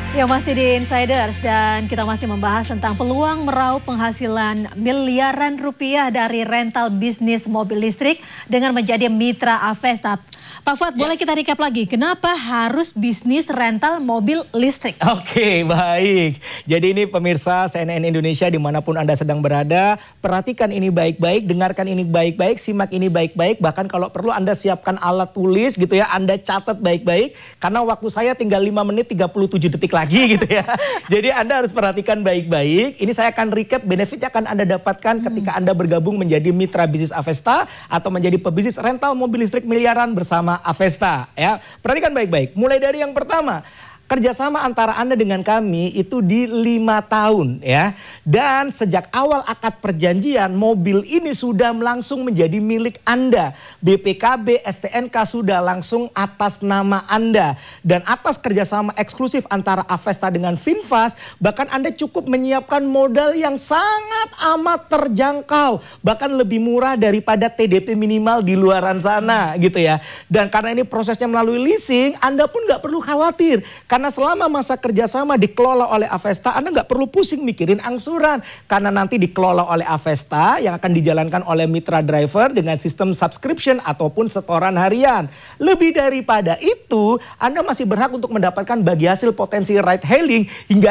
Ya, masih di Insiders dan kita masih membahas tentang peluang meraup penghasilan miliaran rupiah dari rental bisnis mobil listrik dengan menjadi mitra Avesta. Pak Fuad, boleh kita recap lagi, kenapa harus bisnis rental mobil listrik? Oke, baik. Jadi ini pemirsa CNN Indonesia dimanapun Anda sedang berada, perhatikan ini baik-baik, dengarkan ini baik-baik, simak ini baik-baik, bahkan kalau perlu Anda siapkan alat tulis gitu ya, Anda catat baik-baik, karena waktu saya tinggal 5 menit 37 detik lagi gitu ya. Jadi Anda harus perhatikan baik-baik. Ini saya akan recap benefit yang akan Anda dapatkan ketika Anda bergabung menjadi mitra bisnis Avesta atau menjadi pebisnis rental mobil listrik miliaran bersama Avesta ya. Perhatikan baik-baik. Mulai dari yang pertama, kerjasama antara Anda dengan kami itu di 5 tahun ya. Dan sejak awal akad perjanjian, mobil ini sudah langsung menjadi milik Anda. BPKB, STNK sudah langsung atas nama Anda. Dan atas kerjasama eksklusif antara Avesta dengan Finfast, bahkan Anda cukup menyiapkan modal yang sangat amat terjangkau. Bahkan lebih murah daripada TDP minimal di luaran sana gitu ya. Dan karena ini prosesnya melalui leasing, Anda pun nggak perlu khawatir. Karena selama masa kerjasama dikelola oleh Avesta, Anda nggak perlu pusing mikirin angsuran. Karena nanti dikelola oleh Avesta yang akan dijalankan oleh mitra driver dengan sistem subscription ataupun setoran harian. Lebih daripada itu, Anda masih berhak untuk mendapatkan bagi hasil potensi ride hailing hingga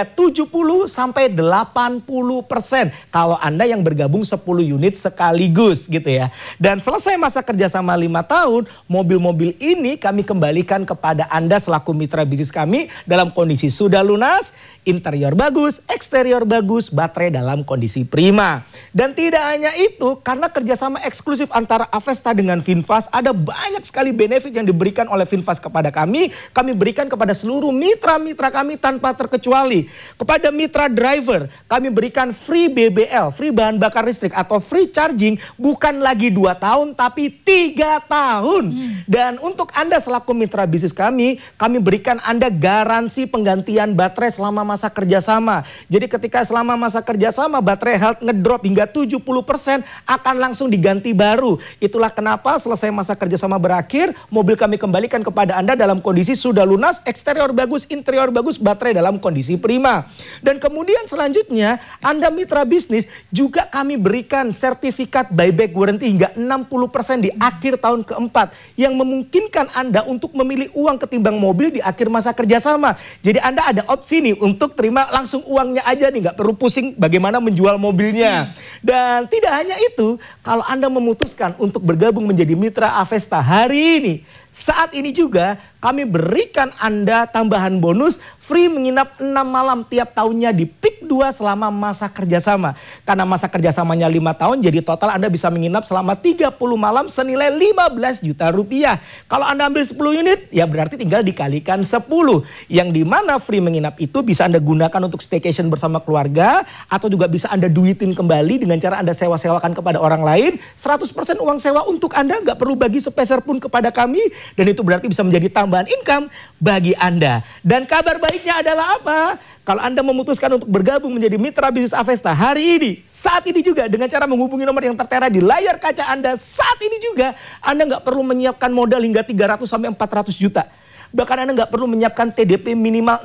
70-80% kalau Anda yang bergabung 10 unit sekaligus gitu ya. Dan selesai masa kerjasama 5 tahun, mobil-mobil ini kami kembalikan kepada Anda selaku mitra bisnis kami dalam kondisi sudah lunas, interior bagus, eksterior bagus, baterai dalam kondisi prima. Dan tidak hanya itu, karena kerjasama eksklusif antara Avesta dengan Finfast, ada banyak sekali benefit yang diberikan oleh Finfast kepada kami berikan kepada seluruh mitra-mitra kami tanpa terkecuali. Kepada mitra driver, kami berikan free BBL, free bahan bakar listrik atau free charging, bukan lagi 2 tahun tapi 3 tahun. Dan untuk Anda selaku mitra bisnis kami berikan Anda garansi penggantian baterai selama masa kerjasama. Jadi ketika selama masa kerjasama baterai health ngedrop hingga 70% akan langsung diganti baru. Itulah kenapa selesai masa kerjasama berakhir, mobil kami kembalikan kepada Anda dalam kondisi sudah lunas, eksterior bagus, interior bagus, baterai dalam kondisi prima. Dan kemudian selanjutnya Anda mitra bisnis juga kami berikan sertifikat buyback warranty hingga 60% di akhir tahun keempat yang memungkinkan Anda untuk memilih uang ketimbang mobil di akhir masa kerjasama. Jadi Anda ada opsi nih untuk terima langsung uangnya aja nih, nggak perlu pusing bagaimana menjual mobilnya. Dan tidak hanya itu, kalau Anda memutuskan untuk bergabung menjadi mitra Avesta hari ini, saat ini juga kami berikan Anda tambahan bonus free menginap 6 malam tiap tahunnya di PIK 2 selama masa kerjasama. Karena masa kerjasamanya 5 tahun, jadi total Anda bisa menginap selama 30 malam senilai 15 juta rupiah. Kalau Anda ambil 10 unit, ya berarti tinggal dikalikan 10. Yang dimana free menginap itu bisa Anda gunakan untuk staycation bersama keluarga, atau juga bisa Anda duitin kembali dengan cara Anda sewa-sewakan kepada orang lain. 100% uang sewa untuk Anda, nggak perlu bagi sepeser pun kepada kami. Dan itu berarti bisa menjadi tambahan income bagi Anda. Dan kabar baiknya adalah apa? Kalau Anda memutuskan untuk bergabung menjadi mitra bisnis Avesta hari ini, saat ini juga dengan cara menghubungi nomor yang tertera di layar kaca Anda, saat ini juga Anda nggak perlu menyiapkan modal hingga 300-400 juta. Bahkan Anda nggak perlu menyiapkan TDP minimal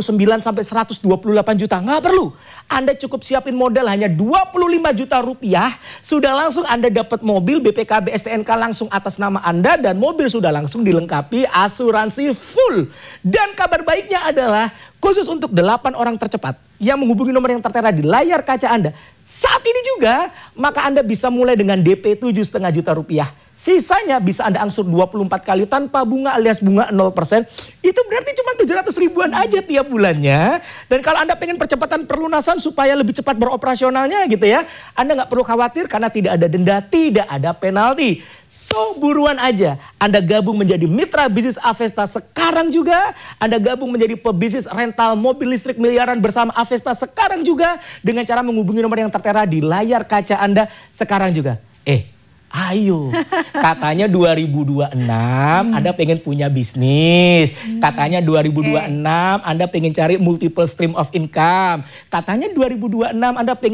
69-128 juta. Nggak perlu. Anda cukup siapin modal hanya 25 juta rupiah. Sudah langsung Anda dapat mobil, BPKB STNK langsung atas nama Anda. Dan mobil sudah langsung dilengkapi asuransi full. Dan kabar baiknya adalah khusus untuk 8 orang tercepat yang menghubungi nomor yang tertera di layar kaca Anda saat ini juga, maka Anda bisa mulai dengan DP 7,5 juta rupiah. Sisanya bisa Anda angsur 24 kali tanpa bunga alias bunga 0%. Itu berarti cuma 700 ribuan aja tiap bulannya. Dan kalau Anda pengen percepatan perlunasan supaya lebih cepat beroperasionalnya gitu ya, Anda nggak perlu khawatir karena tidak ada denda, tidak ada penalti. So buruan aja Anda gabung menjadi mitra bisnis Avesta sekarang juga. Anda gabung menjadi pebisnis rental mobil listrik miliaran bersama Avesta sekarang juga dengan cara menghubungi nomor yang tertera di layar kaca Anda sekarang juga. Ayo, katanya 2026 Anda pengen punya bisnis. Katanya 2026 Anda pengen cari multiple stream of income. Katanya 2026 Anda pengen